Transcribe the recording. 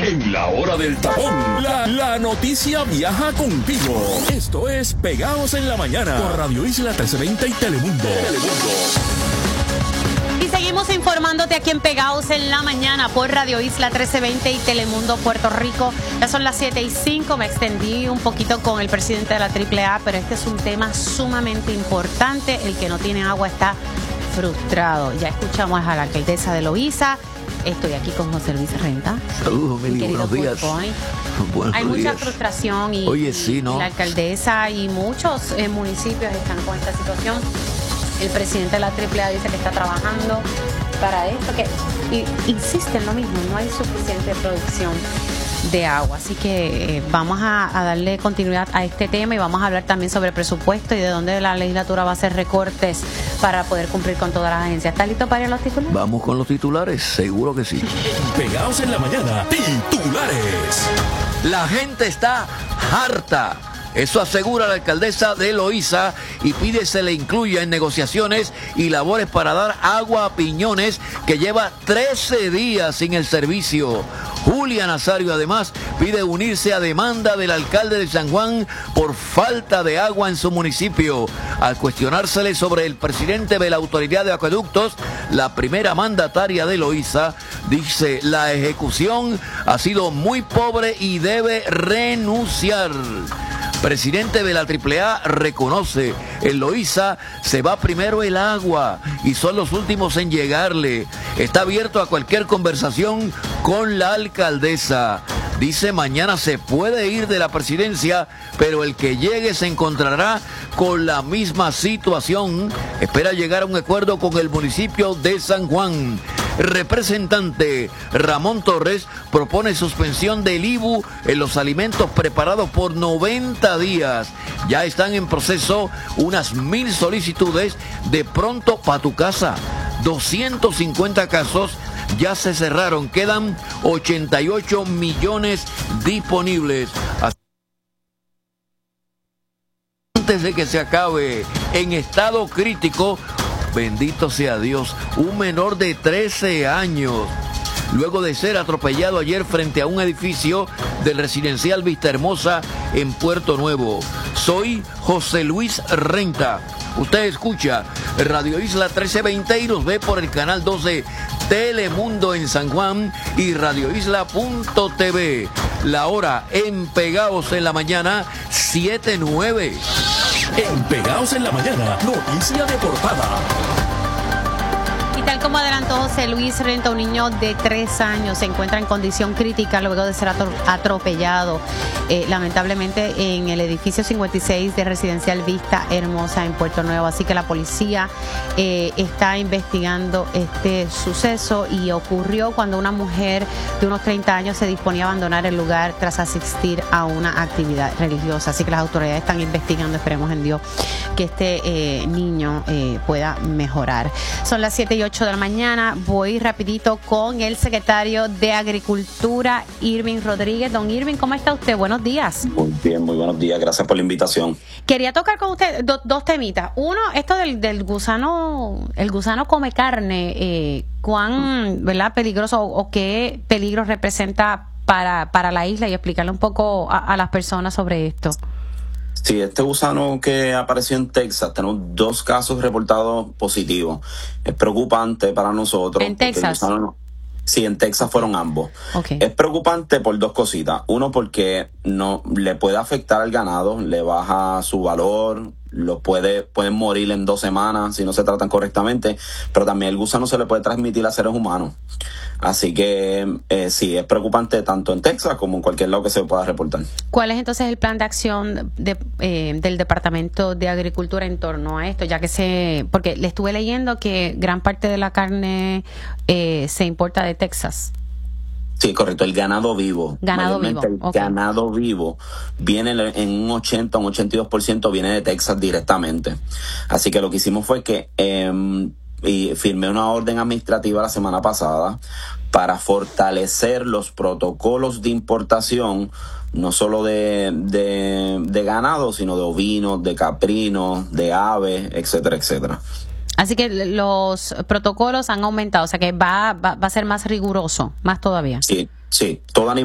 En la hora del tapón, la noticia viaja contigo. Esto es Pegados en la Mañana por Radio Isla 1320 y Telemundo. Y seguimos informándote aquí en Pegados en la Mañana por Radio Isla 1320 y Telemundo Puerto Rico. Ya son las 7:05, me extendí un poquito con el presidente de la AAA, pero este es un tema sumamente importante. El que no tiene agua está frustrado. Ya escuchamos a la alcaldesa de Loíza. Estoy aquí con José Luis Renta. Saludos, Meli, buenos días. Hay mucha frustración y, Oye, sí, ¿no? y la alcaldesa y muchos municipios están con esta situación. El presidente de la AAA dice que está trabajando para esto, que insiste en lo mismo, no hay suficiente producción de agua. Así que vamos a darle continuidad a este tema y vamos a hablar también sobre presupuesto y de dónde la legislatura va a hacer recortes para poder cumplir con todas las agencias. ¿Estás listo para ir a los titulares? Vamos con los titulares, seguro que sí. Pegados en la Mañana, titulares. La gente está harta. Eso asegura la alcaldesa de Loíza y pide se le incluya en negociaciones y labores para dar agua a Piñones, que lleva 13 días sin el servicio. Julia Nazario además pide unirse a demanda del alcalde de San Juan por falta de agua en su municipio. Al cuestionársele sobre el presidente de la Autoridad de Acueductos, la primera mandataria de Loíza dice: la ejecución ha sido muy pobre y debe renunciar. Presidente de la AAA reconoce: en Loíza se va primero el agua y son los últimos en llegarle. Está abierto a cualquier conversación con la alcaldesa. Dice: mañana se puede ir de la presidencia, pero el que llegue se encontrará con la misma situación. Espera llegar a un acuerdo con el municipio de San Juan. Representante Ramón Torres propone suspensión del IBU en los alimentos preparados por 90 días. Ya están en proceso unas 1000 solicitudes de Pronto Pa' Tu Casa. 250 casos ya se cerraron. Quedan 88 millones disponibles. Antes de que se acabe, en estado crítico, bendito sea Dios, un menor de 13 años, luego de ser atropellado ayer frente a un edificio del residencial Vista Hermosa en Puerto Nuevo. Soy José Luis Renta. Usted escucha Radio Isla 1320 y nos ve por el canal 12 Telemundo en San Juan y radioisla.tv. La hora en Pegados en la Mañana, 7:09. En Pegados en la Mañana, noticia de portada. Y tal como adelantó José Luis Renta, un niño de 3 años se encuentra en condición crítica luego de ser atropellado lamentablemente en el edificio 56 de Residencial Vista Hermosa en Puerto Nuevo. Así que la policía está investigando este suceso y ocurrió cuando una mujer de unos 30 años se disponía a abandonar el lugar tras asistir a una actividad religiosa. Así que las autoridades están investigando, esperemos en Dios que este niño pueda mejorar. Son las 7:08 de la mañana. Voy rapidito con el secretario de Agricultura, Irving Rodríguez. Don Irving, ¿cómo está usted? Buenos días. Muy bien, muy buenos días. Gracias por la invitación. Quería tocar con usted dos temitas. Uno, esto del gusano, el gusano come carne, cuán, ¿verdad?, peligroso o qué peligro representa para la isla, y explicarle un poco a las personas sobre esto. Sí, este gusano que apareció en Texas, tenemos 2 casos reportados positivos. Es preocupante para nosotros. ¿En Texas? Sí, en Texas fueron ambos. Okay. Es preocupante por 2 cositas. Uno, porque no le puede afectar al ganado, le baja su valor, pueden morir en 2 semanas si no se tratan correctamente, pero también el gusano se le puede transmitir a seres humanos. Así que sí, es preocupante tanto en Texas como en cualquier lado que se pueda reportar. ¿Cuál es entonces el plan de acción del Departamento de Agricultura en torno a esto? Ya que porque le estuve leyendo que gran parte de la carne se importa de Texas. Sí, correcto, el ganado vivo. El ganado vivo viene en un 80, un 82% viene de Texas directamente. Así que lo que hicimos fue que y firmé una orden administrativa la semana pasada para fortalecer los protocolos de importación, no solo de ganado, sino de ovinos, de caprinos, de aves, etcétera, etcétera. Así que los protocolos han aumentado, o sea que va a ser más riguroso, más todavía. Sí, toda